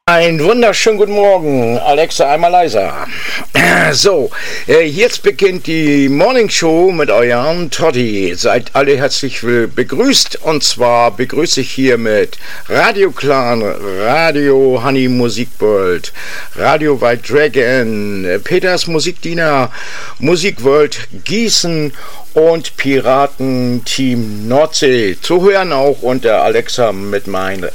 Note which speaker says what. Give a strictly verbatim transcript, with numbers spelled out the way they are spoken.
Speaker 1: Einen wunderschönen guten Morgen, Alexa, einmal leiser. So, jetzt beginnt die Morning Show mit eurem Totti. Seid alle herzlich begrüßt, und zwar begrüße ich hier mit Radio Clan, Radio Honey Musikworld, Radio White Dragon, Peters Musikdiener, Musikworld Gießen und Piraten Team Nordsee. Zu hören auch unter Alexa mit meinen